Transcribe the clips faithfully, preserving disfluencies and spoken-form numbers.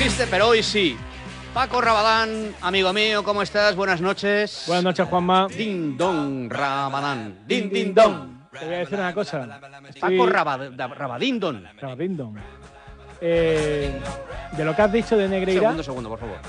existe, pero hoy sí. Paco Rabadán, amigo mío, ¿cómo estás? Buenas noches. Buenas noches, Juanma. Din don Rabadán. Din din don. Te voy a decir una cosa. Paco Rabad Rabadindon. Rabadindon. Eh, de lo que has dicho de Negreira. Segundo, segundo, por favor.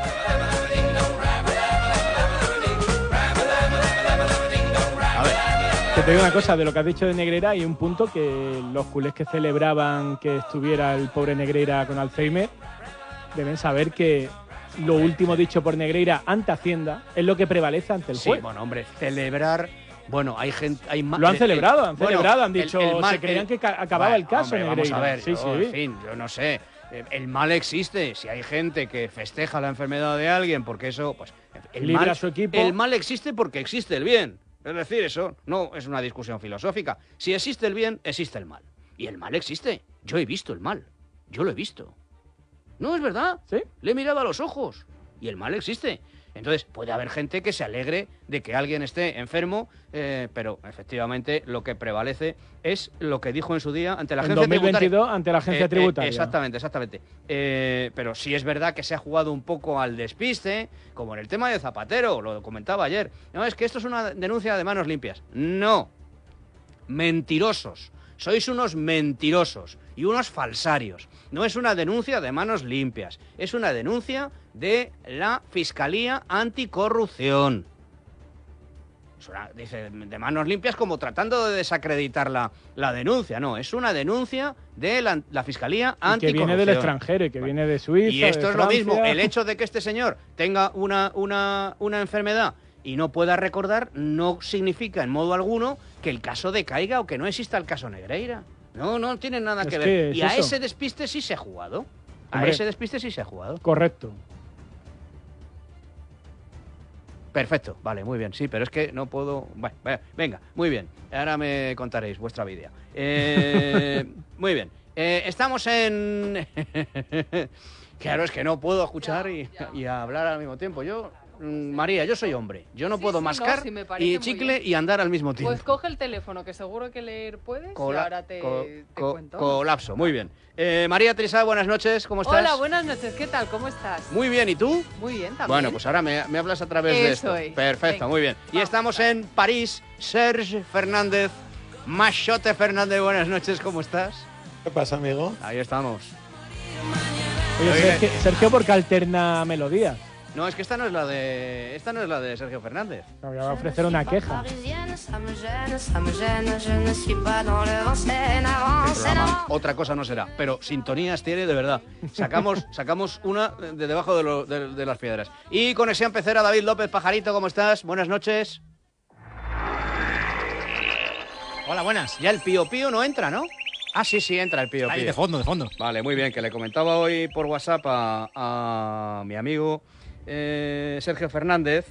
A ver. Que te digo una cosa, de lo que has dicho de Negreira, hay un punto que los culés que celebraban que estuviera el pobre Negreira con Alzheimer deben saber que lo último dicho por Negreira ante Hacienda es lo que prevalece ante el juez. Sí, bueno, hombre, celebrar... Bueno, hay gente... Hay lo han celebrado, han bueno, celebrado, han dicho... el, el mal, se creían el, que acababa vale, el caso, hombre, Negreira. Vamos a ver, sí, yo, sí. en fin, yo no sé. El mal existe. Si hay gente que festeja la enfermedad de alguien porque eso... pues el libra mal, a su equipo. El mal existe porque existe el bien. Es decir, eso no es una discusión filosófica. Si existe el bien, existe el mal. Y el mal existe. Yo he visto el mal. Yo lo he visto. No, es verdad. ¿Sí? Le he mirado a los ojos. Y el mal existe. Entonces, puede haber gente que se alegre de que alguien esté enfermo, eh, pero efectivamente lo que prevalece es lo que dijo en su día ante la en agencia dos mil veintidós, tributaria. ante la agencia Eh, tributaria. Eh, exactamente, exactamente. Eh, pero sí es verdad que se ha jugado un poco al despiste, como en el tema de Zapatero, lo comentaba ayer. No, es que esto es una denuncia de manos limpias. No. Mentirosos. Sois unos mentirosos y unos falsarios. No es una denuncia de manos limpias, es una denuncia de la Fiscalía Anticorrupción. Es una, dice, de manos limpias como tratando de desacreditar la, la denuncia. No, es una denuncia de la, la Fiscalía Anticorrupción. Y que viene del extranjero y que bueno, viene de Suiza. Y esto de es Francia. lo mismo, el hecho de que este señor tenga una, una, una enfermedad y no pueda recordar, no significa en modo alguno que el caso decaiga o que no exista el caso Negreira. No, no tiene nada es que, que ver. Y a eso. ese despiste sí se ha jugado. A Hombre, ese despiste sí se ha jugado. Correcto. Perfecto, vale, muy bien. Sí, pero es que no puedo... Bueno, venga, muy bien. Ahora me contaréis vuestra vida. Eh, muy bien. Eh, estamos en... Claro, es que no puedo escuchar y, y hablar al mismo tiempo. Yo... María, yo soy hombre. Yo no sí, puedo sí, mascar no, si y chicle y andar al mismo tiempo. Pues coge el teléfono, que seguro que leer puedes Cola y ahora te, co te co cuento. Colapso, muy bien. Eh, María Teresa, buenas noches, ¿cómo estás? Hola, buenas noches, ¿qué tal? ¿Cómo estás? Muy bien, ¿y tú? Muy bien, también. Bueno, pues ahora me, me hablas a través Eso de esto. es. Perfecto, Venga, muy bien. Y estamos en París, Serge Fernández, Machote Fernández, buenas noches, ¿cómo estás? ¿Qué pasa, amigo? Ahí estamos. Oye, Oye, Sergio, Sergio, ¿por qué alterna melodías? No, es que esta no es la de esta no es la de Sergio Fernández. Me voy a ofrecer una queja. Programa, otra cosa no será, pero sintonías tiene de verdad. Sacamos sacamos una de debajo de, lo, de, de las piedras. Y conexión pecera, David López Pajarito, ¿cómo estás? Buenas noches. Hola, buenas. Ya el pío pío no entra, ¿no? Ah, sí, sí, entra el pío pío. Ahí, de fondo, de fondo. Vale, muy bien, que le comentaba hoy por WhatsApp a, a mi amigo eh, Sergio Fernández.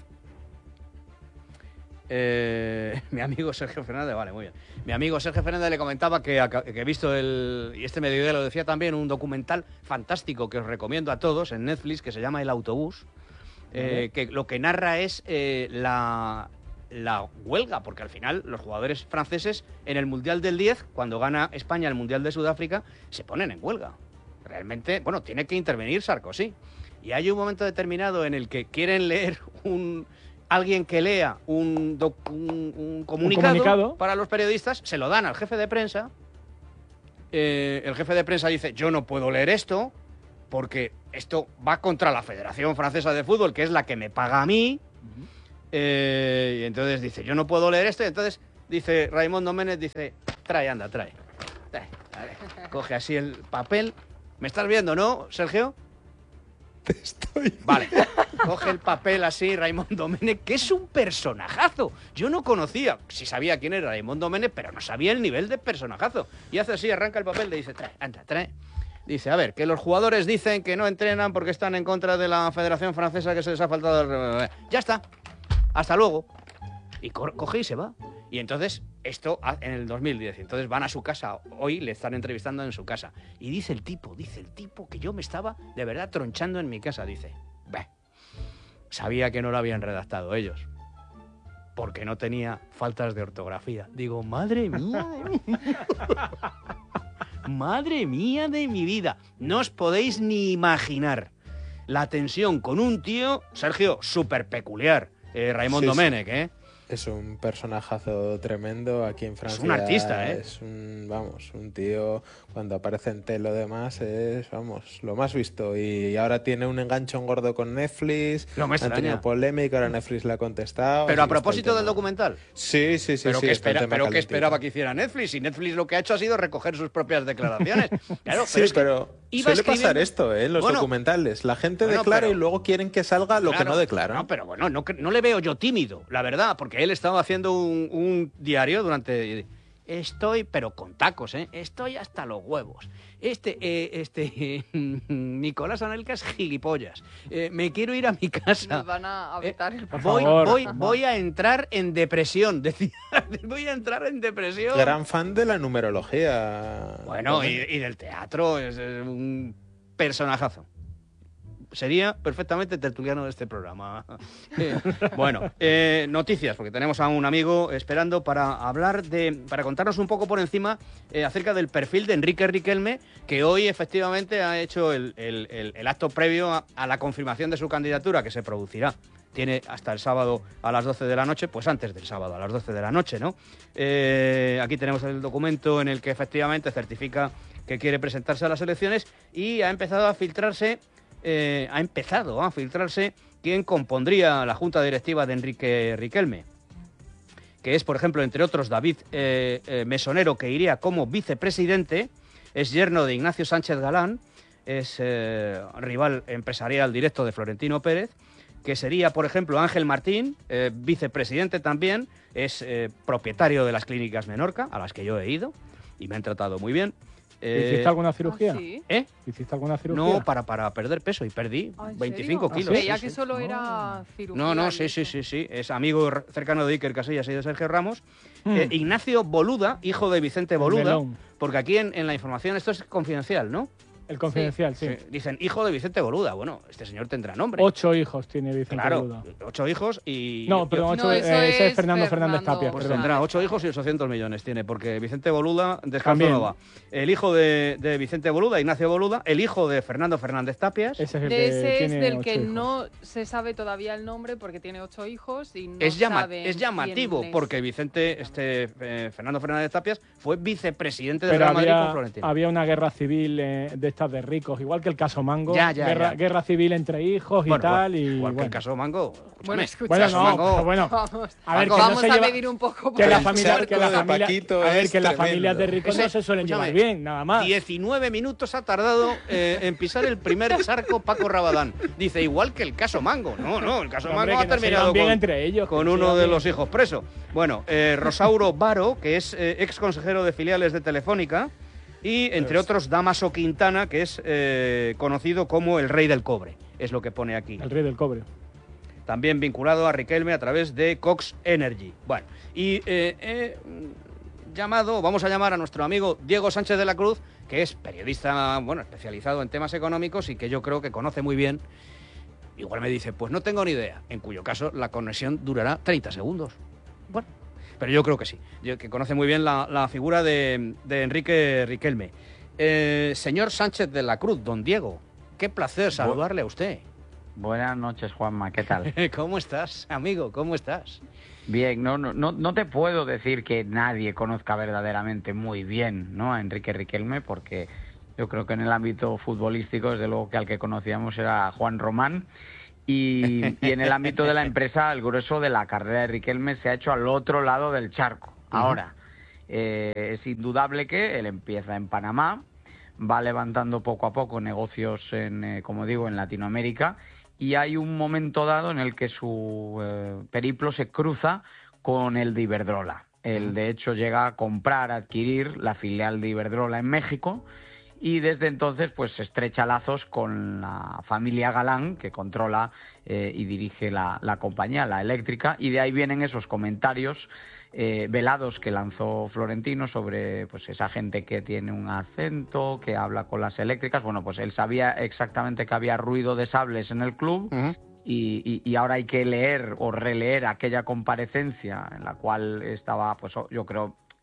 Eh, mi amigo Sergio Fernández, vale, muy bien. Mi amigo Sergio Fernández le comentaba que, que he visto el, y este mediodía lo decía también, un documental fantástico que os recomiendo a todos en Netflix que se llama El Autobús, eh, que lo que narra es eh, la... la huelga, porque al final los jugadores franceses en el Mundial del diez, cuando gana España el Mundial de Sudáfrica, se ponen en huelga. Realmente, bueno, tiene que intervenir Sarkozy. Y hay un momento determinado en el que quieren leer un... alguien que lea un, doc, un, un, comunicado un comunicado para los periodistas, se lo dan al jefe de prensa. Eh, el jefe de prensa dice, yo no puedo leer esto porque esto va contra la Federación Francesa de Fútbol, que es la que me paga a mí. Uh-huh. Eh, y entonces dice, yo no puedo leer esto. Y entonces dice Raymond Domenech, dice, trae, anda, trae. trae vale. Coge así el papel. ¿Me estás viendo, no, Sergio? Te estoy... Vale. Coge el papel así, Raymond Domenech, que es un personajazo. Yo no conocía, sí sabía quién era Raymond Domenech, pero no sabía el nivel de personajazo. Y hace así, arranca el papel, le dice, trae, anda, trae. Dice, a ver, que los jugadores dicen que no entrenan porque están en contra de la Federación Francesa, que se les ha faltado... El... Ya está. Hasta luego. Y co coge y se va. Y entonces, esto en el dos mil diez. Entonces van a su casa. Hoy le están entrevistando en su casa. Y dice el tipo, dice el tipo que yo me estaba de verdad tronchando en mi casa. Dice, bah, sabía que no lo habían redactado ellos. Porque no tenía faltas de ortografía. Digo, madre mía. Madre mía de mi vida. No os podéis ni imaginar la tensión con un tío, Sergio, súper peculiar, eh, Raimon Sí, Domenech, sí. ¿eh? Es un personajazo tremendo aquí en Francia. un artista, ¿eh? Es un, vamos, un tío, cuando aparece en tele lo demás, es, vamos, lo más visto. Y ahora tiene un enganchón gordo con Netflix. No me Han tenido extraña. polémica, ahora Netflix le ha contestado. Pero así a que está el propósito del tema. documental. Sí, sí, sí. pero sí, que, está el espera, tema pero que calentito. esperaba que hiciera Netflix, y Netflix lo que ha hecho ha sido recoger sus propias declaraciones. Claro, Sí, pero, es que pero iba suele escribiendo- pasar esto, ¿eh? En los Bueno, documentales. La gente bueno, declara pero- y luego quieren que salga lo que Claro, no declara. No, pero bueno, no, no le veo yo tímido, la verdad, porque él estaba haciendo un, un diario durante... Estoy, pero con tacos, ¿eh? Estoy hasta los huevos. Este, eh, este, Nicolás Anelka es gilipollas. Eh, me quiero ir a mi casa. Nos van a a vetar el Por Voy, favor, voy, por voy a entrar en depresión, decía. Voy a entrar en depresión. Gran fan de la numerología. Bueno, y, y del teatro, es, es un personajazo. Sería perfectamente tertuliano de este programa. Eh, bueno, eh, noticias, porque tenemos a un amigo esperando para hablar de, para contarnos un poco por encima eh, acerca del perfil de Enrique Riquelme, que hoy efectivamente ha hecho el, el- el- el acto previo a, a la confirmación de su candidatura, que se producirá. Tiene hasta el sábado a las doce de la noche, pues antes del sábado a las doce de la noche, ¿no? Eh, aquí tenemos el documento en el que efectivamente certifica que quiere presentarse a las elecciones y ha empezado a filtrarse, eh, ha empezado a filtrarse quién compondría la junta directiva de Enrique Riquelme, que es, por ejemplo, entre otros, David eh, eh, Mesonero, que iría como vicepresidente, es yerno de Ignacio Sánchez Galán, es eh, rival empresarial directo de Florentino Pérez, que sería, por ejemplo, Ángel Martín, eh, vicepresidente también, es eh, propietario de las clínicas Menorca, a las que yo he ido, y me han tratado muy bien. Eh, ¿Hiciste alguna cirugía? Ah, ¿sí? ¿Eh? ¿Hiciste alguna cirugía? No, para, para perder peso, y perdí Ah, ¿en veinticinco serio? kilos. Creía sí, que sí. solo era cirugía. No, no, y sí, sí, eso. sí, sí. Es amigo r- cercano de Iker Casillas y de Sergio Ramos. Hmm. Eh, Ignacio Boluda, hijo de Vicente El Boluda, melón. porque aquí en, en la información esto es confidencial, ¿no? El confidencial, sí. Sí, dicen hijo de Vicente Boluda. Bueno, este señor tendrá nombre. Ocho hijos tiene Vicente Claro, Boluda. ocho hijos y... No, yo- perdón, yo- ocho, No, eh, eso ese es es Fernando Fernández Fernando. Tapia. Pues perdón. tendrá ocho hijos y ochocientos millones tiene, porque Vicente Boluda descalzo También. no va. El hijo de, de Vicente Boluda, Ignacio Boluda, el hijo de Fernando Fernández Tapias. Ese es el De que ese es tiene del ocho que hijos. no se sabe todavía el nombre porque tiene ocho hijos y no Es, llama- saben es llamativo quién es. porque Vicente, este eh, Fernando Fernández Tapias fue vicepresidente del Pero Real Madrid había, con Florentino. había una guerra civil eh, de estas de ricos, igual que el caso Mango. Ya, ya, guerra, ya. guerra civil entre hijos y Bueno, tal. igual, y, igual que bueno. el caso Mango. Bueno, Escúchame, escucha, Bueno, caso no, Mango- pero bueno. Vamos, A ver, que no vamos se a lleva- medir un poco. Que por la el familia, charco. que la de familia, Paquito a ver, es que las tremendo. familias de ricos no Ese- se suelen llevar escúchame, bien, nada más. diecinueve minutos ha tardado eh, en pisar el primer charco Paco Rabadán. Dice, igual que el caso Mango. No, no, el caso Pero, hombre, Mango que ha no se terminado llevan bien con, entre ellos, que con no se uno llevan de bien. los hijos preso. Bueno, eh, Rosauro Baro, que es eh, ex consejero de filiales de Telefónica, y entre otros Damaso Quintana, que es eh, conocido como el rey del cobre. Es lo que pone aquí. El rey del cobre. También vinculado a Riquelme a través de Cox Energy. Bueno, y eh, he llamado, vamos a llamar a nuestro amigo Diego Sánchez de la Cruz, que es periodista, bueno, especializado en temas económicos y que yo creo que conoce muy bien. Igual me dice, pues no tengo ni idea, en cuyo caso la conexión durará treinta segundos. Bueno, pero yo creo que sí, yo, que conoce muy bien la, la figura de, de Enrique Riquelme. Eh, señor Sánchez de la Cruz, don Diego, qué placer saludarle a usted. Buenas noches, Juanma, ¿qué tal? ¿Cómo estás, amigo? ¿Cómo estás? Bien, no, no, no, no te puedo decir que nadie conozca verdaderamente muy bien, ¿no?, a Enrique Riquelme, porque yo creo que en el ámbito futbolístico, desde luego que al que conocíamos era Juan Román, y, y en el ámbito de la empresa, el grueso de la carrera de Riquelme se ha hecho al otro lado del charco. Ahora, eh, es indudable que él empieza en Panamá, va levantando poco a poco negocios, en, eh, como digo, en Latinoamérica, y hay un momento dado en el que su eh, periplo se cruza con el de Iberdrola. Él, de hecho, llega a comprar, a adquirir la filial de Iberdrola en México, y desde entonces pues estrecha lazos con la familia Galán, que controla eh, y dirige la, la compañía, la eléctrica, y de ahí vienen esos comentarios eh, velados que lanzó Florentino sobre pues esa gente que tiene un acento, que habla con las eléctricas. Bueno, pues él sabía exactamente que había ruido de sables en el club, Uh-huh. y, y, y ahora hay que leer o releer aquella comparecencia en la cual estaba, pues yo creo,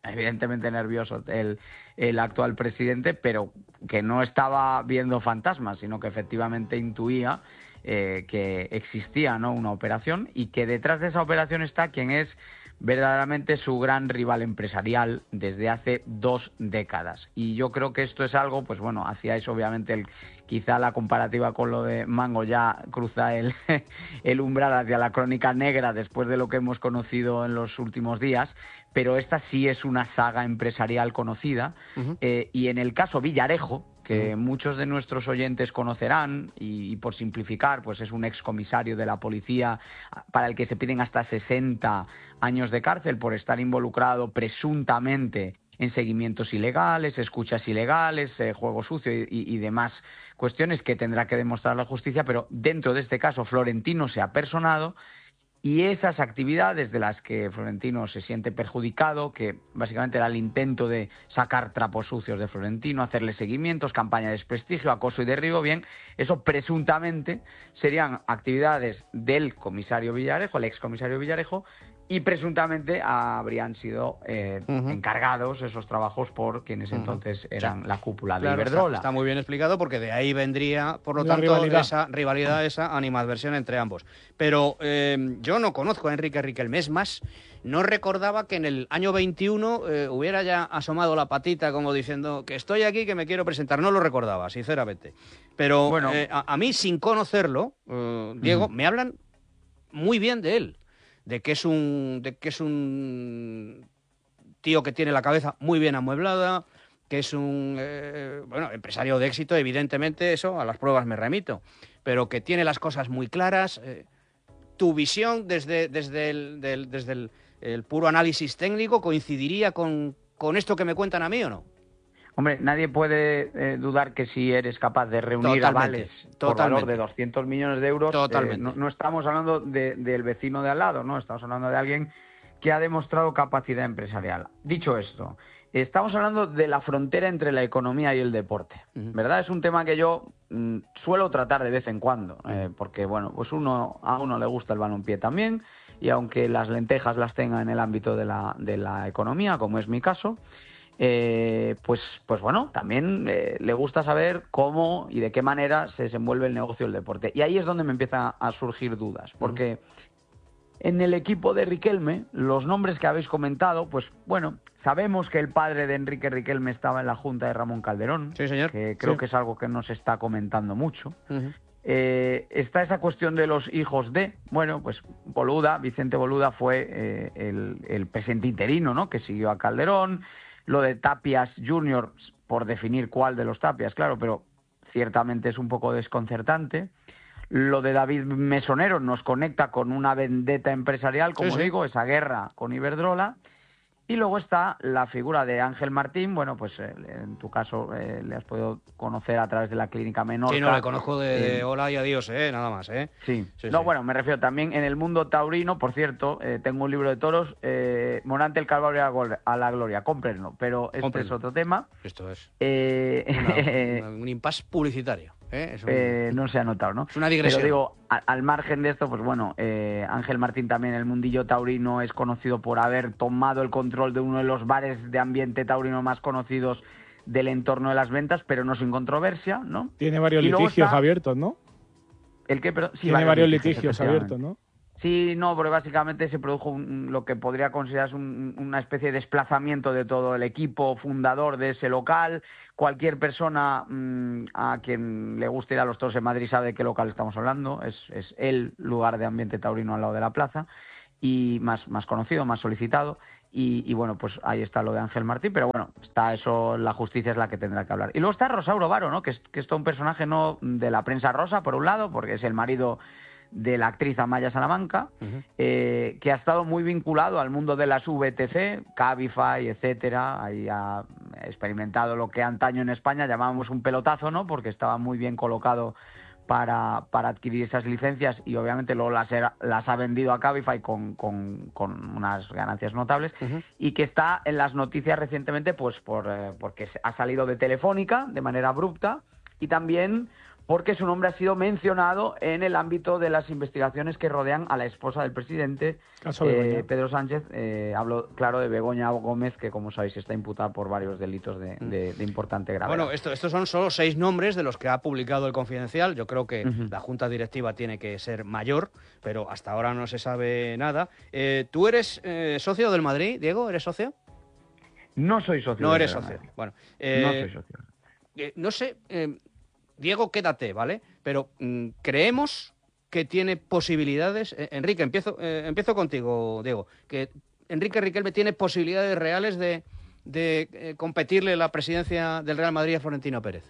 evidentemente nervioso el, el actual presidente, pero que no estaba viendo fantasmas, sino que efectivamente intuía eh, que existía, ¿no?, una operación, y que detrás de esa operación está quien es verdaderamente su gran rival empresarial desde hace dos décadas. Y yo creo que esto es algo, pues bueno, hacíais obviamente el, quizá la comparativa con lo de Mango ya cruza el, el umbral hacia la crónica negra después de lo que hemos conocido en los últimos días, pero esta sí es una saga empresarial conocida. Uh-huh. eh, y en el caso Villarejo, que muchos de nuestros oyentes conocerán, y, y por simplificar, pues es un excomisario de la policía para el que se piden hasta sesenta años de cárcel por estar involucrado presuntamente en seguimientos ilegales, escuchas ilegales, eh, juego sucio y, y, y demás cuestiones que tendrá que demostrar la justicia, pero dentro de este caso Florentino se ha personado. Y esas actividades de las que Florentino se siente perjudicado, que básicamente era el intento de sacar trapos sucios de Florentino, hacerle seguimientos, campaña de desprestigio, acoso y derribo, bien, eso presuntamente serían actividades del comisario Villarejo, el excomisario Villarejo, y presuntamente habrían sido eh, uh-huh. encargados esos trabajos por quienes uh-huh. entonces eran sí. la cúpula de claro, Iberdrola. Está, está muy bien explicado, porque de ahí vendría, por lo la tanto, rivalidad. esa rivalidad, esa animadversión entre ambos. Pero eh, yo no conozco a Enrique Riquelme, es más, no recordaba que en el año veintiuno eh, hubiera ya asomado la patita como diciendo que estoy aquí, que me quiero presentar. No lo recordaba, sinceramente. Pero bueno, eh, a, a mí, sin conocerlo, eh, Diego, uh-huh. me hablan muy bien de él. de que es un de que es un tío que tiene la cabeza muy bien amueblada, que es un eh, bueno, empresario de éxito, evidentemente, eso a las pruebas me remito, pero que tiene las cosas muy claras. Eh, tu visión desde, desde, el, del, desde el, el puro análisis técnico coincidiría con, con esto que me cuentan a mí, ¿o no? Hombre, nadie puede eh, dudar que si eres capaz de reunir avales por valor de doscientos millones de euros, eh, no, no estamos hablando de, del vecino de al lado, no, estamos hablando de alguien que ha demostrado capacidad empresarial. Dicho esto, estamos hablando de la frontera entre la economía y el deporte, uh-huh. ¿verdad? Es un tema que yo mm, suelo tratar de vez en cuando, eh, porque bueno, pues uno a uno le gusta el balompié también, y aunque las lentejas las tenga en el ámbito de la, de la economía, como es mi caso, Eh, pues, pues bueno, también eh, le gusta saber cómo y de qué manera se desenvuelve el negocio del deporte. Y ahí es donde me empiezan a surgir dudas, porque en el equipo de Riquelme, los nombres que habéis comentado, pues bueno, sabemos que el padre de Enrique Riquelme estaba en la junta de Ramón Calderón, sí, señor. que creo sí. que es algo que no se está comentando mucho. Uh-huh. Eh, está esa cuestión de los hijos de, bueno, pues Boluda, Vicente Boluda fue eh, el, el presidente interino, ¿no?, que siguió a Calderón. Lo de Tapias junior, por definir cuál de los Tapias, claro, pero ciertamente es un poco desconcertante. Lo de David Mesonero nos conecta con una vendetta empresarial, como sí, sí. digo, esa guerra con Iberdrola. Y luego está la figura de Ángel Martín. Bueno, pues eh, en tu caso eh, le has podido conocer a través de la Clínica Menorca. Sí, no, le conozco de, de eh, hola y adiós, eh, nada más, ¿eh? Sí. sí no, sí. bueno, me refiero también en el mundo taurino, por cierto, eh, tengo un libro de toros, eh, Morante el Calvario a la Gloria, cómprenlo, pero este Cómprenlo. es otro tema. Esto es eh, una, una, un impasse publicitario. ¿Eh? Es un... eh, no se ha notado, ¿no? Es una digresión. Pero digo, a, al margen de esto, pues bueno, eh, Ángel Martín también, el mundillo taurino, es conocido por haber tomado el control de uno de los bares de ambiente taurino más conocidos del entorno de las ventas, pero no sin controversia, ¿no? Tiene varios y litigios está... abiertos, ¿no? ¿El qué? Pero, sí, Tiene varios, varios litigios abiertos, ¿no? Sí, no, porque básicamente se produjo un, lo que podría considerarse un, una especie de desplazamiento de todo el equipo fundador de ese local. Cualquier persona mmm, a quien le guste ir a los toros en Madrid sabe de qué local estamos hablando. Es, es el lugar de ambiente taurino al lado de la plaza, y más, más conocido, más solicitado. Y, y bueno, pues ahí está lo de Ángel Martín, pero bueno, está eso, la justicia es la que tendrá que hablar. Y luego está Rosauro Varo, ¿no? Que es, que es todo un personaje no de la prensa rosa, por un lado, porque es el marido de la actriz Amaya Salamanca, uh-huh. eh, que ha estado muy vinculado al mundo de las V T C, Cabify, etcétera. Ahí ha experimentado lo que antaño en España llamábamos un pelotazo, ¿no? Porque estaba muy bien colocado para, para adquirir esas licencias, y obviamente luego las, era, las ha vendido a Cabify con, con, con unas ganancias notables, uh-huh. y que está en las noticias recientemente pues por eh, porque ha salido de Telefónica de manera abrupta, y también porque su nombre ha sido mencionado en el ámbito de las investigaciones que rodean a la esposa del presidente, eh, Pedro Sánchez. Eh, hablo, claro, de Begoña Gómez, que, como sabéis, está imputada por varios delitos de, de, de importante gravedad. Bueno, esto, estos son solo seis nombres de los que ha publicado el Confidencial. Yo creo que Uh-huh. la Junta Directiva tiene que ser mayor, pero hasta ahora no se sabe nada. Eh, ¿Tú eres eh, socio del Madrid, Diego? ¿Eres socio? No soy socio. No del eres Real socio. Madrid. Bueno, eh, No soy socio. eh, no sé, eh, Diego, quédate, ¿vale? Pero mm, creemos que tiene posibilidades. Eh, Enrique, empiezo, eh, empiezo contigo, Diego. Que Enrique Riquelme tiene posibilidades reales de, de eh, competirle la presidencia del Real Madrid a Florentino Pérez.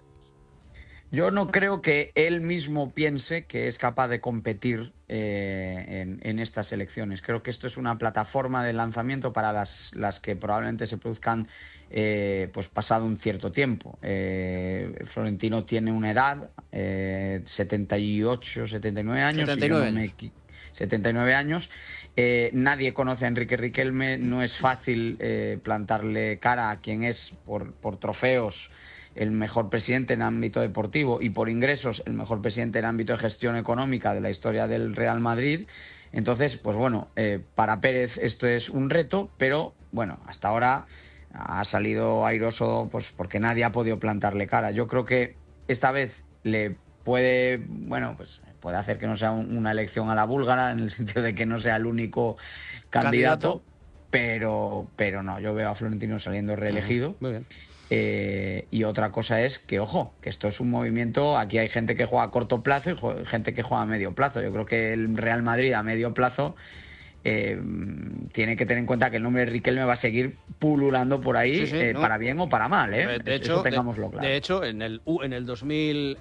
Yo no creo que él mismo piense que es capaz de competir eh, en, en estas elecciones. Creo que esto es una plataforma de lanzamiento para las, las que probablemente se produzcan eh, pues pasado un cierto tiempo. Eh, Florentino tiene una edad, eh, setenta y ocho, setenta y nueve años. setenta y nueve si yo no me equi- setenta y nueve años. Eh, nadie conoce a Enrique Riquelme, no es fácil eh, plantarle cara a quien es por, por trofeos el mejor presidente en ámbito deportivo y por ingresos el mejor presidente en ámbito de gestión económica de la historia del Real Madrid. Entonces, pues bueno, eh, para Pérez esto es un reto, pero bueno, hasta ahora ha salido airoso pues porque nadie ha podido plantarle cara. Yo creo que esta vez le puede, bueno, pues puede hacer que no sea un, una elección a la búlgara, en el sentido de que no sea el único candidato, Candidato. pero pero no, yo veo a Florentino saliendo reelegido. Muy bien. Eh, y otra cosa es que, ojo, que esto es un movimiento, aquí hay gente que juega a corto plazo y jue- gente que juega a medio plazo. Yo creo que el Real Madrid a medio plazo eh, tiene que tener en cuenta que el nombre de Riquelme va a seguir pululando por ahí, Sí, sí, eh, no. para bien o para mal, ¿eh? Eh, De Eso hecho, tengámoslo de, claro. de hecho, en el, U- en el dos mil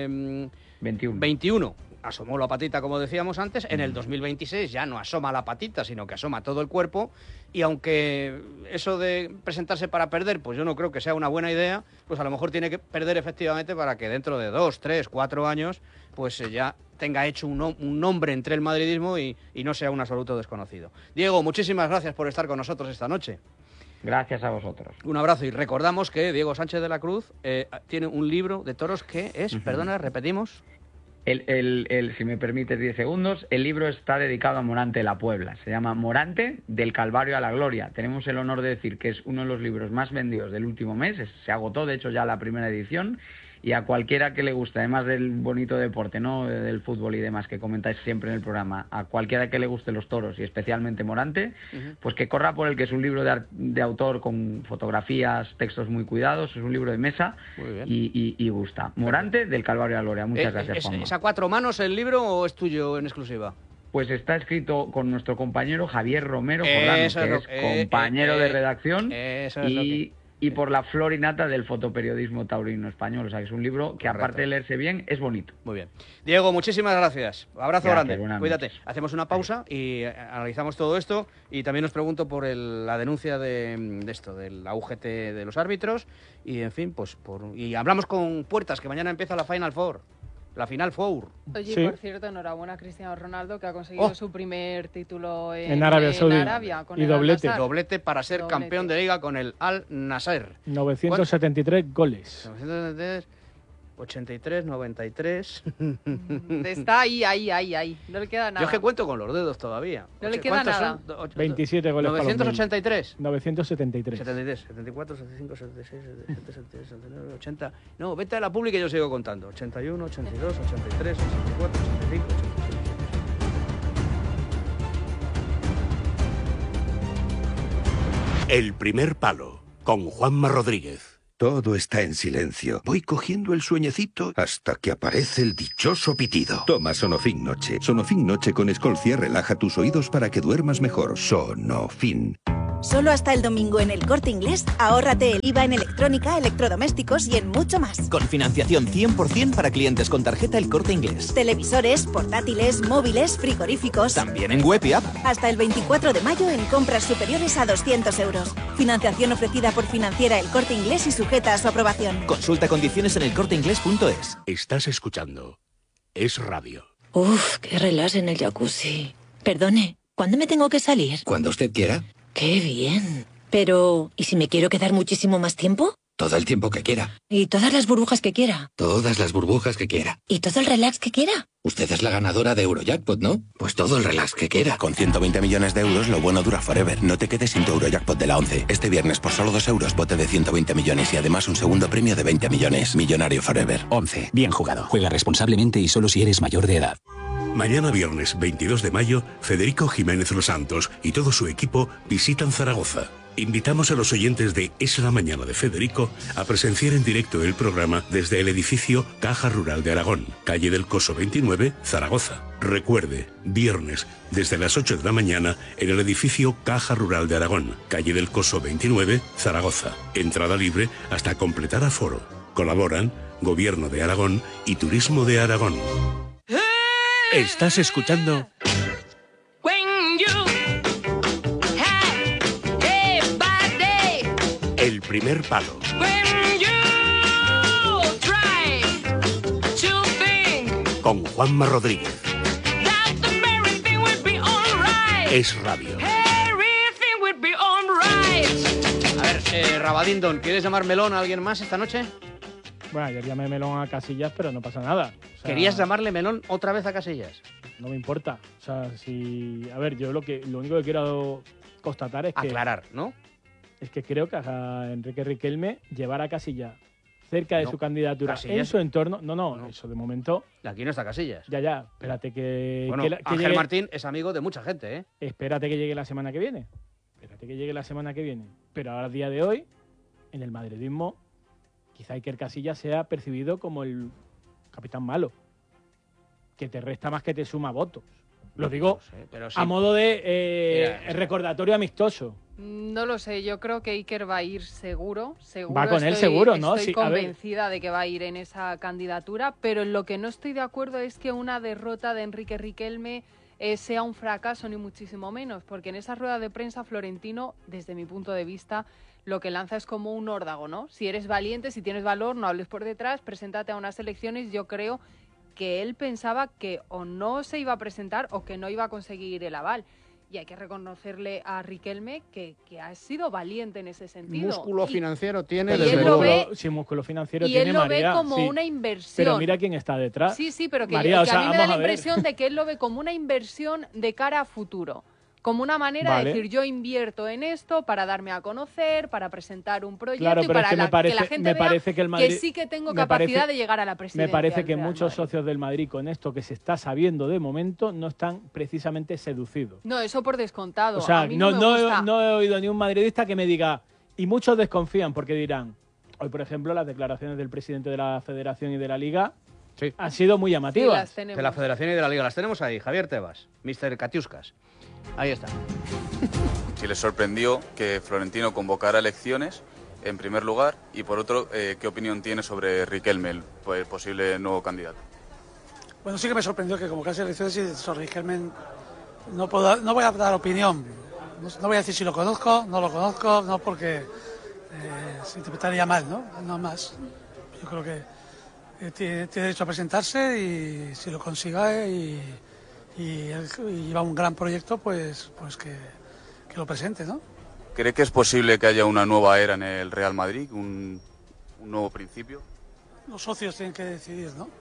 veintiuno. veintiuno asomó la patita, como decíamos antes. En el dos mil veintiséis ya no asoma la patita, sino que asoma todo el cuerpo. Y aunque eso de presentarse para perder, pues yo no creo que sea una buena idea, pues a lo mejor tiene que perder efectivamente para que dentro de dos, tres, cuatro años, pues eh, ya tenga hecho un, nom- un nombre entre el madridismo y, y no sea un absoluto desconocido. Diego, muchísimas gracias por estar con nosotros esta noche. Gracias a vosotros. Un abrazo y recordamos que Diego Sánchez de la Cruz eh, tiene un libro de toros que es, Ujú. perdona, repetimos. El, el, el, si me permites diez segundos, el libro está dedicado a Morante de la Puebla. Se llama Morante, del Calvario a la Gloria. Tenemos el honor de decir que es uno de los libros más vendidos del último mes. Es- Se agotó, de hecho, ya la primera edición. Y a cualquiera que le guste, además del bonito deporte, ¿no?, del fútbol y demás que comentáis siempre en el programa, a cualquiera que le guste los toros y especialmente Morante, Ujú. pues que corra por el, que es un libro de, ar- de autor con fotografías, textos muy cuidados. Es un libro de mesa Muy bien. y, y, y gusta. Morante, del Calvario a la Gloria. Muchas Eh, gracias, ¿Es, Juanma. ¿Es a cuatro manos el libro o es tuyo en exclusiva? Pues está escrito con nuestro compañero Javier Romero Eso Jordano, es que lo- es eh, compañero eh, de eh, redacción eso es lo y, que- y por la flor y nata del fotoperiodismo taurino español. O sea, que es un libro que, Correcto. aparte de leerse bien, es bonito. Muy bien. Diego, muchísimas gracias. Abrazo Gracias, grande. buenas Cuídate. noches. Hacemos una pausa y eh, analizamos todo esto. Y también os pregunto por el- la denuncia de, de esto, de la U G T de los árbitros. Y, en fin, pues por y hablamos con Puertas, que mañana empieza la Final Four. La Final Four. Oye, Sí. por cierto, enhorabuena a Cristiano Ronaldo, que ha conseguido Oh. su primer título en, En Arabia Saudí. Arabia, con Y el doblete. Al-Nassr. Doblete para ser Doblete. campeón de liga con el Al Nasser. novecientos setenta y tres goles. novecientos setenta y tres, ochenta y tres, noventa y tres. Mm, Está ahí, ahí, ahí, ahí. No le queda nada. Yo es que cuento con los dedos todavía. No le Ocho- queda ¿cuántos nada. son? Do- ocho- veintisiete goles para los novecientos ochenta y tres. novecientos setenta y tres. setenta y tres, setenta y cuatro, setenta y cinco, setenta y seis, setenta y siete, setenta y ocho, setenta y nueve, ochenta. No, vete a la pública y yo sigo contando. ochenta y uno, ochenta y dos, ochenta y tres, ochenta y cuatro, ochenta y cinco, ochenta y seis. El primer palo, con Juanma Rodríguez. Todo está en silencio. Voy cogiendo el sueñecito hasta que aparece el dichoso pitido. Toma Sonofin Noche. Sonofin Noche con Escolcia relaja tus oídos para que duermas mejor. Sonofin. Solo hasta el domingo en El Corte Inglés, ahórrate el I V A en electrónica, electrodomésticos y en mucho más. Con financiación cien por ciento para clientes con tarjeta El Corte Inglés. Televisores, portátiles, móviles, frigoríficos. También en web y app. Hasta el veinticuatro de mayo en compras superiores a doscientos euros. Financiación ofrecida por Financiera El Corte Inglés y sujeta a su aprobación. Consulta condiciones en elcorteinglés punto es. Estás escuchando Es Radio. Uf, qué relax en el jacuzzi. Perdone, ¿cuándo me tengo que salir? Cuando usted quiera. Qué bien. Pero, ¿y si me quiero quedar muchísimo más tiempo? Todo el tiempo que quiera. Y todas las burbujas que quiera. Todas las burbujas que quiera. Y todo el relax que quiera. Usted es la ganadora de Eurojackpot, ¿no? Pues todo el relax que quiera. Con ciento veinte millones de euros, lo bueno dura forever. No te quedes sin tu Eurojackpot de la once. Este viernes, por solo dos euros, bote de ciento veinte millones y además un segundo premio de veinte millones. Millonario forever. once. Bien jugado. Juega responsablemente y solo si eres mayor de edad. Mañana viernes veintidós de mayo, Federico Jiménez Los Santos y todo su equipo visitan Zaragoza. Invitamos a los oyentes de Es la Mañana de Federico a presenciar en directo el programa desde el edificio Caja Rural de Aragón, calle del Coso veintinueve, Zaragoza. Recuerde, viernes desde las ocho de la mañana en el edificio Caja Rural de Aragón, calle del Coso veintinueve, Zaragoza. Entrada libre hasta completar aforo. Colaboran Gobierno de Aragón y Turismo de Aragón. Estás escuchando El Primer Palo. Con Juanma Rodríguez. Es Radio. A ver, eh, Rabadindon, ¿quieres llamar Melón a alguien más esta noche? Bueno, ayer llamé Melón a Casillas, pero no pasa nada. O sea, ¿Querías llamarle Melón otra vez a Casillas? No me importa. O sea, si... A ver, yo lo que lo único que quiero constatar es que... Aclarar, ¿no? Es que creo que a Enrique Riquelme llevar a Casillas cerca de no, su candidatura Casillas, en su entorno... No, no, no, eso de momento... Aquí no está Casillas. Ya, ya, espérate que... Bueno, que, la, que Ángel llegue, Martín es amigo de mucha gente, ¿eh? Espérate que llegue la semana que viene. Espérate que llegue la semana que viene. Pero ahora, a día de hoy, en el madridismo, quizá Iker Casillas sea percibido como el capitán malo, que te resta más que te suma votos. Lo digo no sé, pero sí. a modo de eh, Mira, recordatorio amistoso. No lo sé, yo creo que Iker va a ir seguro. seguro va con estoy, él seguro, ¿no? Estoy Sí, convencida de que va a ir en esa candidatura, pero en lo que no estoy de acuerdo es que una derrota de Enrique Riquelme eh, sea un fracaso, ni muchísimo menos, porque en esa rueda de prensa Florentino, desde mi punto de vista, lo que lanza es como un órdago, ¿no? Si eres valiente, si tienes valor, no hables por detrás, preséntate a unas elecciones. Yo creo que él pensaba que o no se iba a presentar o que no iba a conseguir el aval. Y hay que reconocerle a Riquelme que, que ha sido valiente en ese sentido. Músculo y, financiero tiene. y desde él luego. lo ve, sí, músculo financiero y tiene él lo María, ve como sí. una inversión. Pero mira quién está detrás. Sí, sí, pero que, María, que o sea, a mí me da vamos la a ver. impresión de que él lo ve como una inversión de cara a futuro. Como una manera Vale. de decir, yo invierto en esto para darme a conocer, para presentar un proyecto Claro, y pero para es que la, me parece, que la gente me vea parece que el Madrid, que sí que tengo me capacidad parece, de llegar a la presidencia. Me parece que del Real muchos Madrid. socios del Madrid con esto que se está sabiendo de momento no están precisamente seducidos. No, eso por descontado. O sea, a mí no, no, me no, gusta. he, no he oído ni un madridista que me diga, y muchos desconfían porque dirán, hoy por ejemplo las declaraciones del presidente de la Federación y de la Liga sí. han sido muy llamativas. Sí, de la Federación y de la Liga. Las tenemos ahí. Javier Tebas, mister Katiuskas. Ahí está. Si les sorprendió que Florentino convocara elecciones, en primer lugar, y por otro, eh, ¿qué opinión tiene sobre Riquelme, el pues, posible nuevo candidato? Bueno, sí que me sorprendió que convocase elecciones y sobre Riquelme no, puedo, no voy a dar opinión. No, no voy a decir si lo conozco, no lo conozco, no porque eh, se interpretaría mal, ¿no? No más. Yo creo que eh, tiene, tiene derecho a presentarse y si lo consiga eh, y, y, él, y lleva un gran proyecto, pues, pues que, que lo presente, ¿no? ¿Cree que es posible que haya una nueva era en el Real Madrid, un, un nuevo principio? Los socios tienen que decidir, ¿no?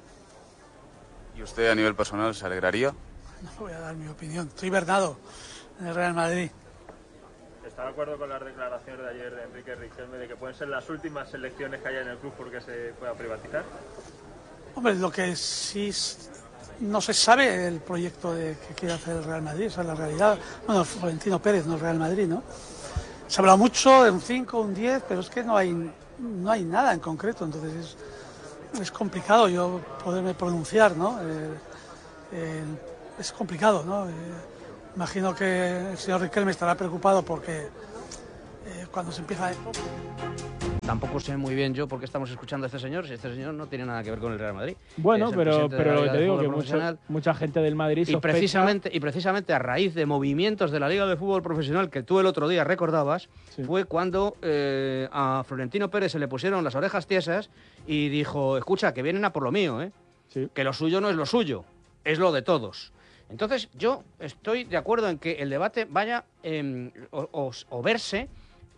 ¿Y usted a nivel personal se alegraría? No voy a dar mi opinión. Estoy Bernardo en el Real Madrid. ¿Está de acuerdo con las declaraciones de ayer de Enrique Riquelme de que pueden ser las últimas elecciones que haya en el club porque se pueda privatizar? Hombre, lo que sí no se sabe el proyecto de que quiere hacer el Real Madrid, esa es la realidad. Bueno, Florentino Pérez, no el Real Madrid, ¿no? Se ha hablado mucho de un cinco, un diez, pero es que no hay, no hay nada en concreto, entonces es, es complicado yo poderme pronunciar, ¿no? Eh, eh, es complicado, ¿no? Eh, imagino que el señor Riquelme estará preocupado porque eh, cuando se empieza esto... Tampoco sé muy bien yo por qué estamos escuchando a este señor, si este señor no tiene nada que ver con el Real Madrid. Bueno, pero, pero lo que te digo, que mucha, mucho, mucha gente del Madrid y sospecha... precisamente, y precisamente a raíz de movimientos de la Liga de Fútbol Profesional que tú el otro día recordabas, sí. fue cuando eh, a Florentino Pérez se le pusieron las orejas tiesas y dijo, escucha, que vienen a por lo mío, ¿eh? Sí. Que lo suyo no es lo suyo, es lo de todos. Entonces yo estoy de acuerdo en que el debate vaya eh, o, o, o verse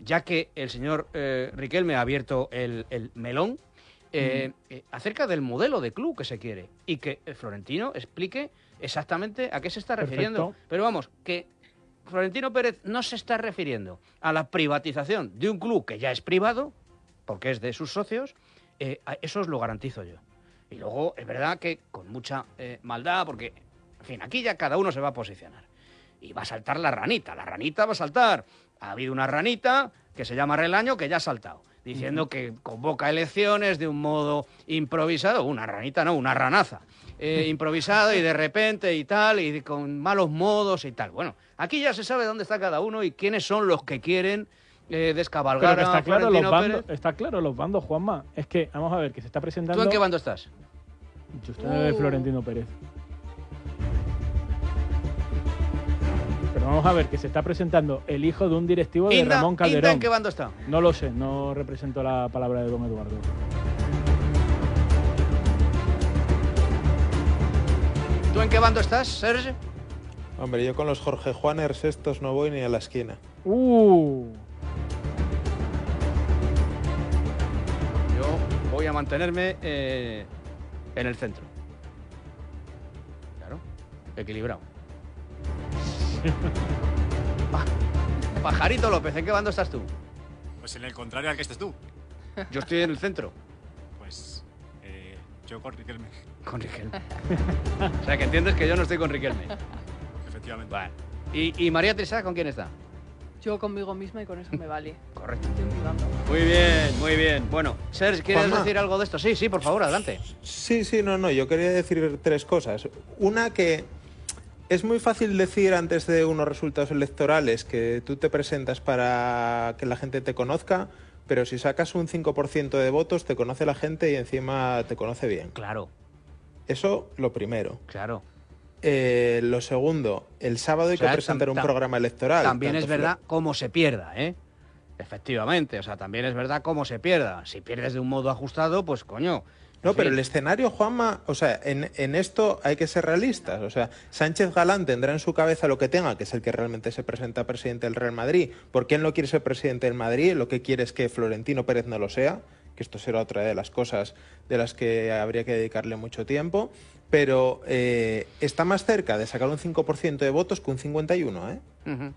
ya que el señor eh, Riquelme ha abierto el, el melón, eh, mm. eh, acerca del modelo de club que se quiere y que Florentino explique exactamente a qué se está refiriendo. Perfecto. Pero vamos, que Florentino Pérez no se está refiriendo a la privatización de un club que ya es privado, porque es de sus socios, eh, eso os lo garantizo yo. Y luego, es verdad que con mucha eh, maldad, porque, en fin, aquí ya cada uno se va a posicionar. Y va a saltar la ranita, la ranita va a saltar. Ha habido una ranita que se llama Relaño que ya ha saltado, diciendo uh-huh. que convoca elecciones de un modo improvisado. Una ranita, no, una ranaza. Eh, improvisado y de repente y tal, y con malos modos y tal. Bueno, aquí ya se sabe dónde está cada uno y quiénes son los que quieren eh, descabalgar Pero que está a claro Florentino los bandos, Pérez. Está claro los bandos, Juanma. Es que, vamos a ver, que se está presentando... ¿Tú en qué bando estás? Yo estoy en el de Florentino Pérez. Pero vamos a ver, que se está presentando el hijo de un directivo de Inda, Ramón Calderón. ¿Inda en qué bando está? No lo sé, no represento la palabra de don Eduardo. ¿Tú en qué bando estás, Sergio? Hombre, yo con los Jorge Juaners estos no voy ni a la esquina. Uh. Yo voy a mantenerme eh, en el centro. Claro, equilibrado. Pa Pajarito López, ¿en qué bando estás tú? Pues en el contrario al que estés tú. Yo estoy en el centro. Pues eh, yo con Riquelme. Con Riquelme. O sea, que entiendes que yo no estoy con Riquelme. Efectivamente. Vale. ¿Y, y María Teresa con quién está? Yo conmigo misma y con eso me vale. Correcto. Estoy jugando. Muy bien, muy bien. Bueno, Sergio, ¿quieres Juanma. decir algo de esto? Sí, sí, por favor, adelante. Sí, sí, no, no, yo quería decir tres cosas. Una, que es muy fácil decir antes de unos resultados electorales que tú te presentas para que la gente te conozca, pero si sacas un cinco por ciento de votos te conoce la gente y encima te conoce bien. Claro. Eso, lo primero. Claro. Eh, lo segundo, el sábado hay O sea, que presentar tam- un tam- programa electoral. También tanto es verdad cómo se pierda, ¿eh? Efectivamente, o sea, también es verdad cómo se pierda. Si pierdes de un modo ajustado, pues coño. No, en pero fin. el escenario, Juanma, o sea, en, en esto hay que ser realistas. O sea, Sánchez Galán tendrá en su cabeza lo que tenga, que es el que realmente se presenta presidente del Real Madrid. Porque él no quiere ser presidente del Madrid, lo que quiere es que Florentino Pérez no lo sea, que esto será otra de las cosas de las que habría que dedicarle mucho tiempo. Pero eh, está más cerca de sacar un cinco por ciento de votos que un cincuenta y uno, ¿eh? Uh-huh.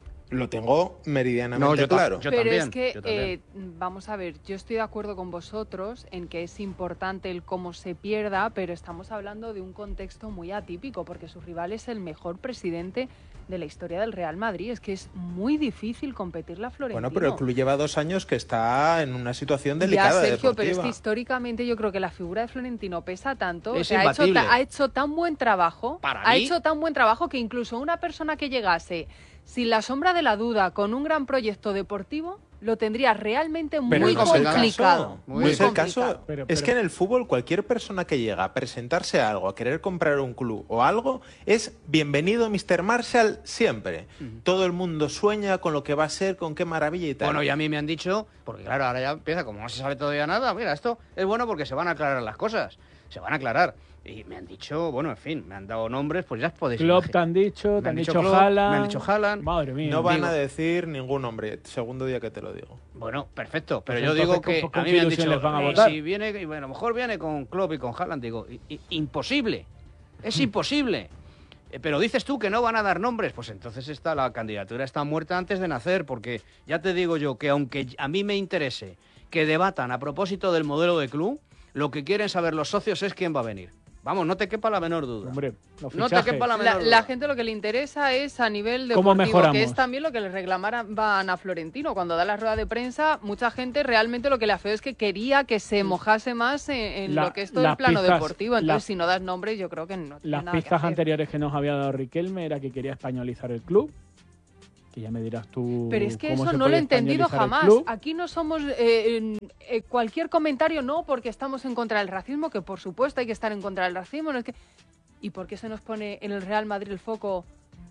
Lo tengo meridianamente No, yo ta- claro. yo Pero también, es que, yo también. eh, vamos a ver, yo estoy de acuerdo con vosotros en que es importante el cómo se pierda, pero estamos hablando de un contexto muy atípico, porque su rival es el mejor presidente de la historia del Real Madrid. Es que es muy difícil competirle a Florentino. Bueno, pero el club lleva dos años que está en una situación delicada. Ya, Sergio, pero es deportiva. que históricamente yo creo que la figura de Florentino pesa tanto, Es o sea, ha, hecho, imbatible. ta- ha hecho tan buen trabajo, Para ha mí- hecho tan buen trabajo que incluso una persona que llegase sin la sombra de la duda, con un gran proyecto deportivo, lo tendría realmente muy Pero no es el complicado. caso. Muy No es el complicado. caso. Pero- Es pero- que en el fútbol cualquier persona que llega a presentarse a algo, a querer comprar un club o algo, es bienvenido mister Marshall siempre. Todo el mundo sueña con lo que va a ser, con qué maravilla y tal. Bueno, y a mí me han dicho, porque claro, ahora ya empieza, como no se sabe todavía nada, mira, esto es bueno porque se van a aclarar las cosas, se van a aclarar. Y me han dicho, bueno, en fin, me han dado nombres, pues ya os podéis Klopp imaginar. te han dicho, Me te han dicho Klopp, Haaland. Me han dicho Haaland. Madre mía. no van digo- a decir ningún nombre. Segundo día que te lo digo. Bueno, perfecto, pero Pues yo entonces, digo ¿con- que con a mí qué me han ilusión dicho, les van a eh, votar? si viene, y bueno, a lo mejor viene con Klopp y con Haaland, digo, i- i- imposible, es imposible. Eh, Pero dices tú que no van a dar nombres, pues entonces está la candidatura está muerta antes de nacer, porque ya te digo yo que aunque a mí me interese que debatan a propósito del modelo de club, lo que quieren saber los socios es quién va a venir. Vamos, no te quepa la menor duda. Hombre, los No te fichajes. quepa la La, menor duda. la gente lo que le interesa es a nivel ¿Cómo deportivo, mejoramos? que es también lo que le reclamaban a Florentino. Cuando da la rueda de prensa, mucha gente realmente lo que le afeó es que quería que se mojase más en, en La- lo que es todo el las plano pistas- deportivo. Entonces, las- si no das nombres, yo creo que no tiene Las nada que pistas hacer. anteriores que nos había dado Riquelme era que quería españolizar el club. Que ya me dirás tú. Pero es que cómo eso se no lo he puede entendido españolizar el jamás. club. Aquí no somos eh, en- eh, cualquier comentario, no, porque estamos en contra del racismo, que por supuesto hay que estar en contra del racismo. No es que... ¿Y por qué se nos pone en el Real Madrid el foco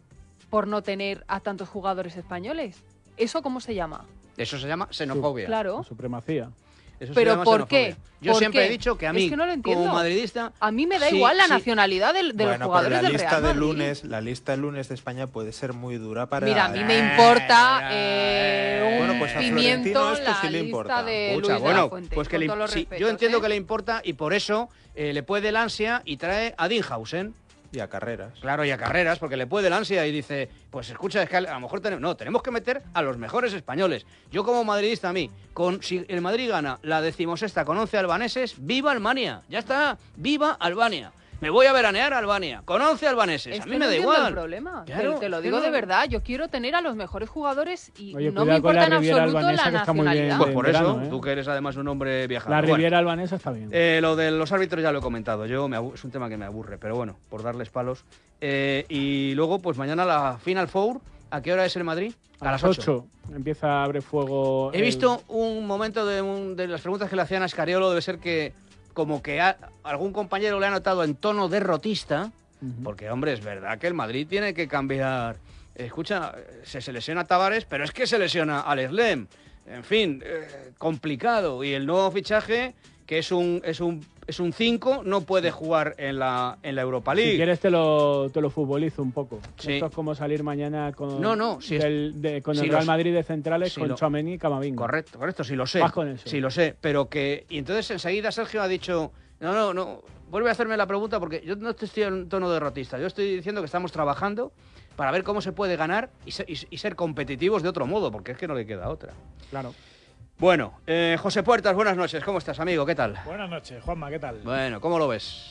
por no tener a tantos jugadores españoles? ¿Eso cómo se llama? Eso se llama xenofobia. Claro. Supremacía. Eso se ¿Pero llama por qué? xenofobia. Yo ¿Por siempre qué? he dicho que a mí, es que no lo entiendo. como madridista... A mí me da sí, igual la sí. nacionalidad del- de, Bueno, los jugadores pero la del lista Real de Madrid. lunes, la lista de lunes de España puede ser muy dura para... Mira, a mí me importa eh, un Bueno, pues a pimiento Florentino esto la sí le lista importa. de Escucha, Luis de bueno, la Fuente, pues que con le, todos los sí, respetos, yo entiendo ¿eh? que le importa y por eso eh, le puede el ansia y trae a Dinhausen. Y a Carreras. Claro, y a Carreras, porque le puede el ansia y dice, pues escucha, es que a lo mejor tenemos... No, tenemos que meter a los mejores españoles. Yo como madridista, a mí, con, si el Madrid gana la decimosexta con once albaneses, ¡viva Albania! Ya está, ¡viva Albania! Me voy a veranear a Albania, con once albaneses. Es a que mí no me da entiendo igual. el problema. Claro, te, te lo es que digo no- de verdad. Yo quiero tener a los mejores jugadores y Oye, no cuidado me con importa en la Riviera absoluto albanesa, la que está muy bien nacionalidad. Pues en por verano, eso, ¿eh? tú que eres además un hombre viajado. La Bueno, Riviera albanesa está bien. eh, lo de los árbitros ya lo he comentado. Yo me abu- es un tema que me aburre, pero bueno, por darles palos. Eh, y luego, pues mañana la Final Four. ¿A qué hora es el Madrid? A las ocho empieza a abrir fuego. He el- visto un momento de, un- de las preguntas que le hacían a Escariolo, debe ser que como que a- algún compañero le ha notado en tono derrotista, porque hombre, es verdad que el Madrid tiene que cambiar. Escucha, se, se lesiona Tavares, pero es que se lesiona Alex Lem. En fin, eh, complicado. Y el nuevo fichaje, que es un es un es un cinco, no puede jugar en la en la Europa League. Si quieres te lo, te lo futbolizo un poco. Sí. Esto es como salir mañana con, No, no, si es- del- de- con si el Real los- Madrid de centrales, si con lo- Tchouaméni y Camavinga. Correcto, correcto, sí lo sé. Vas con eso. Sí lo sé, pero que... Y entonces enseguida Sergio ha dicho, no, no, no, vuelve a hacerme la pregunta porque yo no estoy en tono derrotista, yo estoy diciendo que estamos trabajando para ver cómo se puede ganar y ser, y- y ser competitivos de otro modo, porque es que no le queda otra. Claro. Bueno, eh, José Puertas, buenas noches, ¿cómo estás, amigo? ¿Qué tal? Buenas noches, Juanma, ¿qué tal? Bueno, ¿cómo lo ves?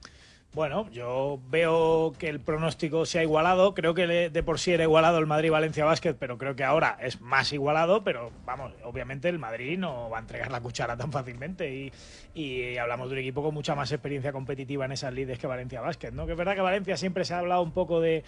Bueno, yo veo que el pronóstico se ha igualado. Creo que de de por sí era igualado el Madrid-Valencia Basket, pero creo que ahora es más igualado. Pero vamos, obviamente el Madrid no va a entregar la cuchara tan fácilmente. Y, y hablamos de un equipo con mucha más experiencia competitiva en esas lides que Valencia Basket, ¿no? Que es verdad que Valencia siempre se ha hablado un poco de.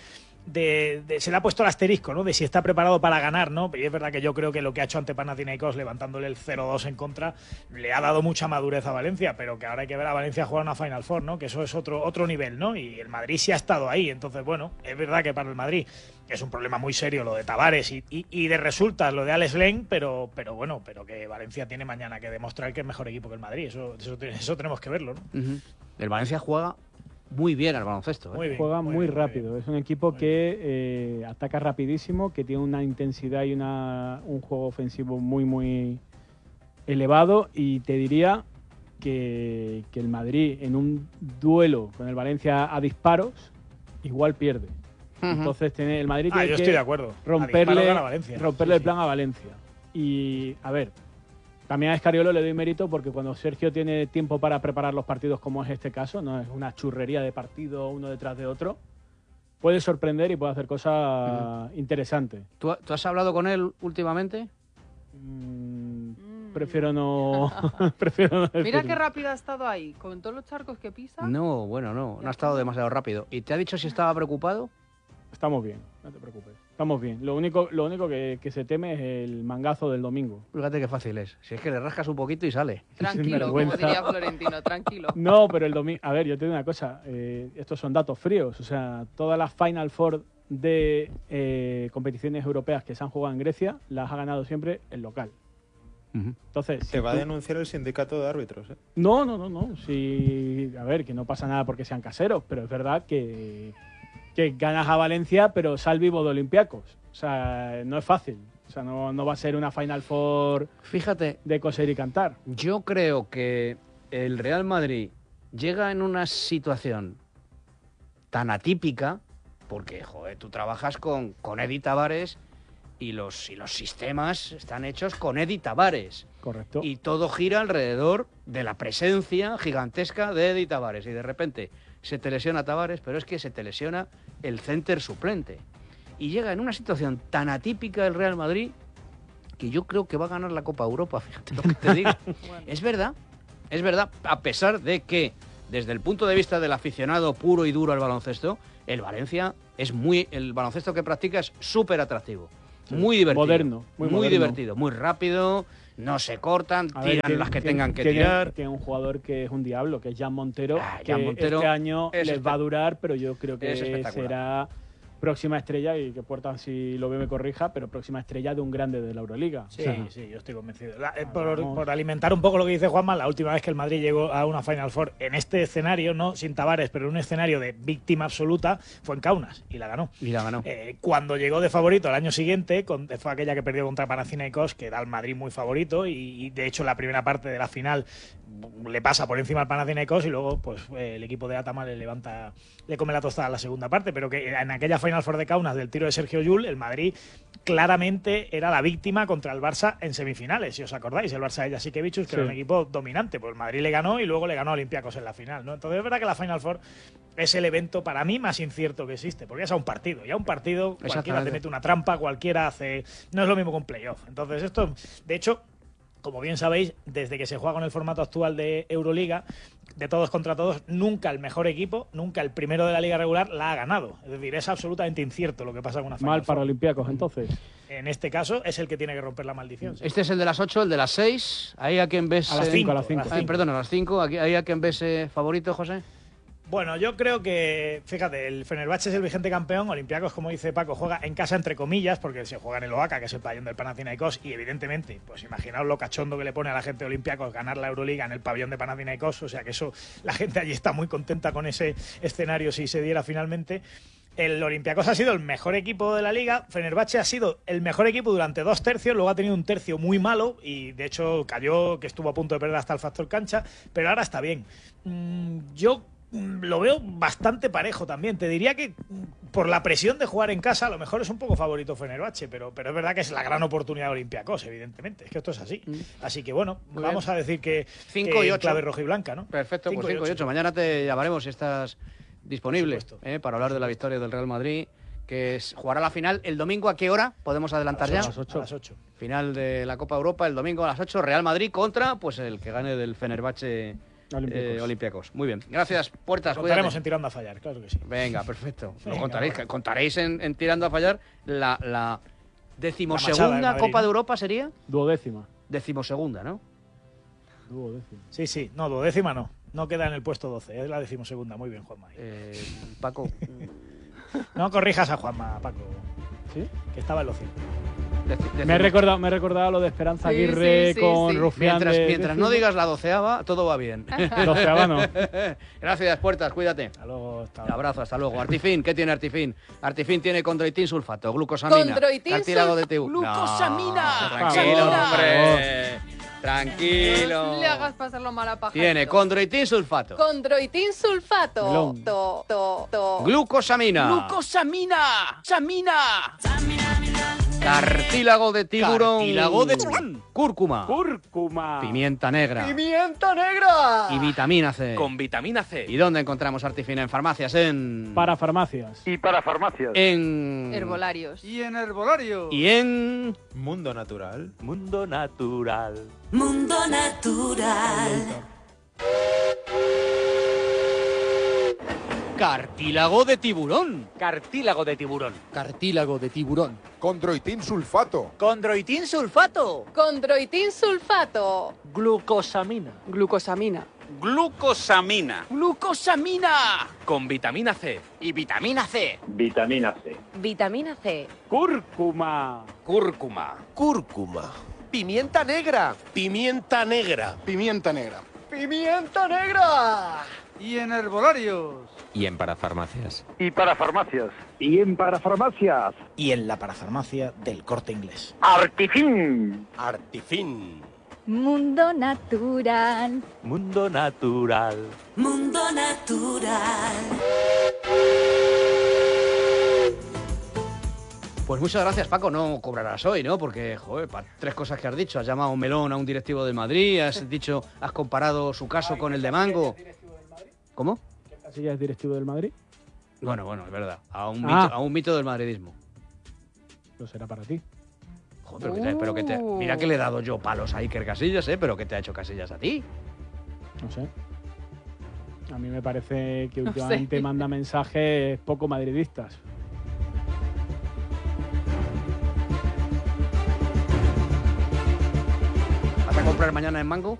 De, de- se le ha puesto el asterisco, ¿no? De si está preparado para ganar, ¿no? Y es verdad que yo creo que lo que ha hecho ante Panathinaikos, levantándole el cero dos en contra, le ha dado mucha madurez a Valencia, pero que ahora hay que ver a Valencia jugar una Final Four, ¿no? Que eso es otro, otro nivel, ¿no? Y el Madrid sí ha estado ahí, entonces, bueno, es verdad que para el Madrid es un problema muy serio lo de Tavares y, y, y de resultas lo de Alex Len, pero, pero bueno, pero que Valencia tiene mañana que demostrar que es mejor equipo que el Madrid, eso, eso, eso tenemos que verlo, ¿no? Ujú. El Valencia juega muy bien al baloncesto. ¿eh? Muy bien. Juega muy, muy bien, rápido. Es un equipo que eh, ataca rapidísimo, que tiene una intensidad y una, un juego ofensivo muy, muy elevado. Y te diría que, que el Madrid en un duelo con el Valencia a disparos igual pierde. Ujú. Entonces tiene, el Madrid Ah, tiene yo que estoy de acuerdo. A disparo romperle, gana Valencia. romperle Sí, el sí. plan a Valencia. Y a ver, también a Escariolo le doy mérito porque cuando Sergio tiene tiempo para preparar los partidos como es este caso, no es una churrería de partido uno detrás de otro, puede sorprender y puede hacer cosas interesantes. ¿Tú, tú has hablado con él últimamente? Mm, prefiero no prefiero no Mira decirlo. qué rápido ha estado ahí, con todos los charcos que pisa. No, bueno, no, no ha estado demasiado rápido. ¿Y te ha dicho si estaba preocupado? Estamos bien, no te preocupes. Estamos bien. Lo único, lo único que, que se teme es el mangazo del domingo. Fíjate qué fácil es. Si es que le rascas un poquito y sale. Tranquilo, como vergüenza. diría Florentino, tranquilo. No, pero el domingo... A ver, yo te digo una cosa. eh, estos son datos fríos. O sea, todas las Final Four de eh, competiciones europeas que se han jugado en Grecia las ha ganado siempre el local. Entonces, si Te va a tú- denunciar el sindicato de árbitros, ¿eh? No, no, no, no. Sí, a ver, que no pasa nada porque sean caseros, pero es verdad que, que ganas a Valencia, pero sal vivo de Olympiacos. O sea, no es fácil. O sea, no, no va a ser una Final Four Fíjate, de coser y cantar. yo creo que el Real Madrid llega en una situación tan atípica, porque, joder, tú trabajas con, con Edi Tavares y los, y los sistemas están hechos con Edi Tavares. Correcto. Y todo gira alrededor de la presencia gigantesca de Edi Tavares. Y de repente se te lesiona Tavares, pero es que se te lesiona el center suplente. Y llega en una situación tan atípica el Real Madrid que yo creo que va a ganar la Copa Europa, fíjate lo que te digo. Es verdad, es verdad, a pesar de que desde el punto de vista del aficionado puro y duro al baloncesto, el Valencia es muy, el baloncesto que practica es súper atractivo. Muy divertido. Moderno, muy muy moderno. divertido, muy rápido, no se cortan, A ver, tiran tiene- las que tiene- tengan que tiene- tirar. Tiene un jugador que es un diablo, que es Jan Montero, que Jan Montero este año es les espe- va a durar, pero yo creo que es espectacular. será próxima estrella, y que Puerta, si lo ve, me corrija, pero próxima estrella de un grande de la Euroliga. Sí, O sea, sí, yo estoy convencido. La- eh, por, por alimentar un poco lo que dice Juanma, la última vez que el Madrid llegó a una Final Four en este escenario, no sin Tavares, pero en un escenario de víctima absoluta, fue en Kaunas y la ganó. Y la ganó. Eh, cuando llegó de favorito el año siguiente, con, fue aquella que perdió contra Panathinaikos, que da al Madrid muy favorito, y, y de hecho la primera parte de la final le pasa por encima al Panathinaikos, y luego pues eh, el equipo de Atama le levanta, le come la tostada a la segunda parte, pero que en aquella Final Four de Kaunas del tiro de Sergio Llull, el Madrid claramente era la víctima contra el Barça en semifinales, si os acordáis, el Barça de Jasikevičius, que Sí. era un equipo dominante, pues el Madrid le ganó y luego le ganó a Olympiacos en la final, ¿no? Entonces es verdad que la Final Four es el evento para mí más incierto que existe, porque es a un partido, y a un partido cualquiera Exactamente. te mete una trampa, cualquiera hace... No es lo mismo que un playoff. Entonces esto, de hecho, como bien sabéis, desde que se juega con el formato actual de Euroliga, de todos contra todos, nunca el mejor equipo, nunca el primero de la liga regular la ha ganado. Es decir, es absolutamente incierto lo que pasa con una Final mal para Four. Olympiacos, entonces. En este caso es el que tiene que romper la maldición. sí. Este es el de las ocho, el de las seis. Ahí a quien ves... A las eh, cinco, a las cinco. Ay, perdón, a las cinco. Aquí- Ahí a quien ves eh, favorito, José. Bueno, yo creo que, fíjate, el Fenerbahce es el vigente campeón, Olympiacos, como dice Paco, juega en casa entre comillas, porque se juega en el Oaca, que es el pabellón del Panathinaikos, y evidentemente, pues imaginaos lo cachondo que le pone a la gente de Olympiacos ganar la Euroliga en el pabellón de Panathinaikos, o sea que eso, la gente allí está muy contenta con ese escenario si se diera finalmente. El Olympiacos ha sido el mejor equipo de la liga, Fenerbahce ha sido el mejor equipo durante dos tercios, luego ha tenido un tercio muy malo y de hecho cayó, que estuvo a punto de perder hasta el factor cancha, pero ahora está bien. Mm, yo mm, lo veo bastante parejo también. Te diría que mm, por la presión de jugar en casa a lo mejor es un poco favorito Fenerbahce, pero, pero es verdad que es la gran oportunidad de Olympiacos, evidentemente. Es que esto es así. Así que bueno, Muy vamos bien. a decir que Cinco que y en ocho. clave roja y blanca, ¿no? Perfecto, Cinco pues y cinco y ocho. ocho. Mañana te llamaremos si estás disponible eh, para hablar de la victoria del Real Madrid, que es, jugará la final el domingo. ¿A qué hora? ¿Podemos adelantar A ya? las ocho. A las ocho. Final de la Copa Europa el domingo a las ocho. Real Madrid contra pues el que gane del Fenerbahce Olympiacos. eh, Olympiacos. Muy bien. Gracias, Puertas. Contaremos cuídate. en tirando a fallar, claro que sí. Venga, perfecto. Lo Venga, contaréis, bueno. contaréis en, en Tirando a Fallar la, la La machada decimosegunda del Madrid, Copa ¿no? de Europa sería. Duodécima. Decimosegunda, ¿no? Duodécima. Sí, sí. No, duodécima no. No queda en el puesto doce. Es la decimosegunda. Muy bien, Juanma. Eh, Paco. No corrijas a Juanma, Paco. ¿Sí? Que estaba en lo cierto. deci- Me he decimo- recordado, me he recordado lo de Esperanza Sí, Aguirre sí, sí, con sí. Rufián. Mientras, de mientras no décimo. digas la doceava, todo va bien. Doceava no. Gracias, Puertas, cuídate. Hasta luego. Hasta Un abrazo, hasta luego. Artifin, ¿qué tiene Artifin? Artifin tiene condroitin sulfato, glucosamina, Condroitin cartílago de sulfa- teu. glucosamina. No, tranquilo, Por favor. hombre. Tranquilo. No le hagas pasarlo mal a pajarito. Tiene condroitin sulfato, Condroitin sulfato. Melón. To, to, to. glucosamina, ¡Glucosamina! ¡Samina! cartílago de tiburón, Cartílago de tiburón. cúrcuma, Cúrcuma. pimienta negra ¡Pimienta negra! y vitamina C. Con vitamina C. ¿Y dónde encontramos Artifin? En farmacias, en... Para farmacias. Y para farmacias. En... Herbolarios. Y en herbolario. Y en... Mundo natural. Mundo natural. Mundo natural. Cartílago de tiburón. Cartílago de tiburón. Cartílago de tiburón. Condroitin sulfato. Condroitin sulfato. Condroitin sulfato. Glucosamina. Glucosamina. Glucosamina. Glucosamina. Con vitamina C. Y vitamina C. Vitamina C. Vitamina C. Cúrcuma. Cúrcuma. Cúrcuma. Pimienta negra. Pimienta negra. Pimienta negra. Pimienta negra. Y en herbolarios. Y en parafarmacias. Y para farmacias. Y en parafarmacias. Y en la parafarmacia del Corte Inglés. Artifin. Artifin. Mundo natural. Mundo natural. Mundo natural. Pues muchas gracias, Paco. No cobrarás hoy, ¿no? Porque, joder, para tres cosas que has dicho. Has llamado melón a un directivo del Madrid, has dicho, has comparado su caso con el de Mango. ¿Cómo? ¿Casillas es directivo del Madrid? Bueno, bueno, es verdad. A un, Ah. mito, a un mito del madridismo. Lo será para ti. Joder, pero que te, pero que te- mira que le he dado yo palos a Iker Casillas, ¿eh? Pero que te ha hecho Casillas a ti. No sé. A mí me parece que No últimamente sé. manda mensajes poco madridistas. ¿Vas a comprar mañana en Mango?